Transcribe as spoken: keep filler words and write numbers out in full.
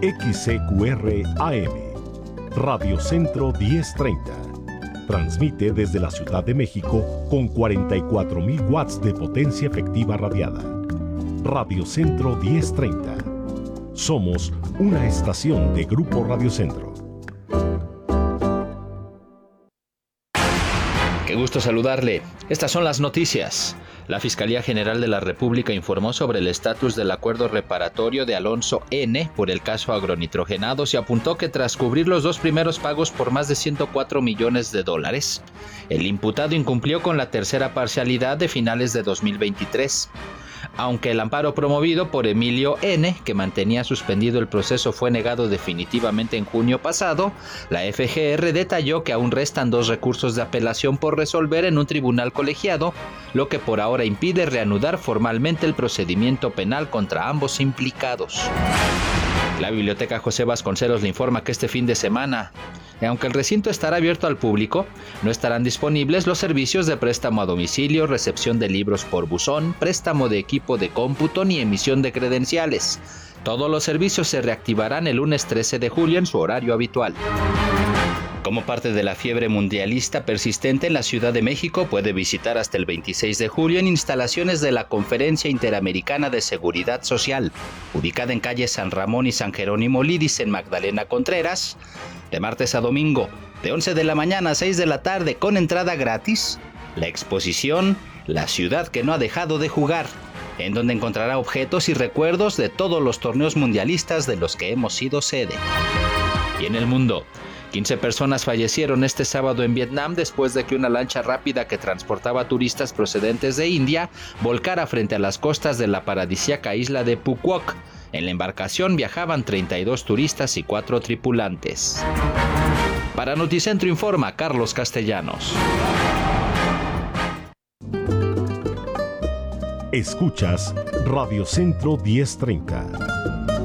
X C Q R A M, Radio Centro diez treinta. Transmite desde la Ciudad de México con cuarenta y cuatro mil watts de potencia efectiva radiada. Radio Centro diez treinta. Somos una estación de Grupo Radio Centro. Qué gusto saludarle. Estas son las noticias. La Fiscalía General de la República informó sobre el estatus del acuerdo reparatorio de Alonso N. por el caso agronitrogenados y apuntó que tras cubrir los dos primeros pagos por más de ciento cuatro millones de dólares, el imputado incumplió con la tercera parcialidad de finales de dos mil veintitrés. Aunque el amparo promovido por Emilio N., que mantenía suspendido el proceso, fue negado definitivamente en junio pasado, la F G R detalló que aún restan dos recursos de apelación por resolver en un tribunal colegiado, lo que por ahora impide reanudar formalmente el procedimiento penal contra ambos implicados. La Biblioteca José Vasconcelos le informa que este fin de semana, aunque el recinto estará abierto al público, no estarán disponibles los servicios de préstamo a domicilio, recepción de libros por buzón, préstamo de equipo de cómputo ni emisión de credenciales. Todos los servicios se reactivarán el lunes trece de julio en su horario habitual. Como parte de la fiebre mundialista persistente en la Ciudad de México, puede visitar hasta el veintiséis de julio en instalaciones de la Conferencia Interamericana de Seguridad Social, ubicada en calle San Ramón y San Jerónimo Lidis en Magdalena Contreras, de martes a domingo, de once de la mañana a seis de la tarde, con entrada gratis, la exposición La Ciudad que no ha dejado de jugar, en donde encontrará objetos y recuerdos de todos los torneos mundialistas de los que hemos sido sede. Y en el mundo, quince personas fallecieron este sábado en Vietnam después de que una lancha rápida que transportaba turistas procedentes de India volcara frente a las costas de la paradisíaca isla de Phu Quoc. En la embarcación viajaban treinta y dos turistas y cuatro tripulantes. Para Noticentro informa Carlos Castellanos. Escuchas Radio Centro diez treinta.